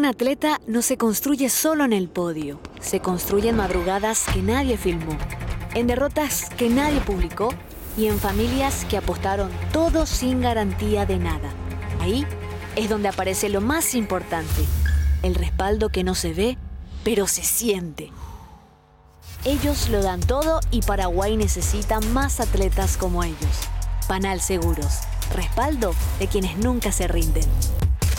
atleta no se construye solo en el podio. Se construye en madrugadas que nadie filmó, en derrotas que nadie publicó y en familias que apostaron todo sin garantía de nada. Ahí es donde aparece lo más importante, el respaldo que no se ve, pero se siente. Ellos lo dan todo y Paraguay necesita más atletas como ellos. Panal Seguros, respaldo de quienes nunca se rinden.